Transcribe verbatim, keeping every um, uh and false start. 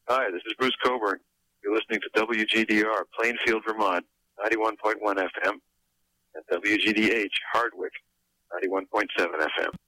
Hi, this is Bruce Coburn. You're listening to W G D R, Plainfield, Vermont, ninety-one point one F M, and W G D H, Hardwick, ninety-one point seven F M.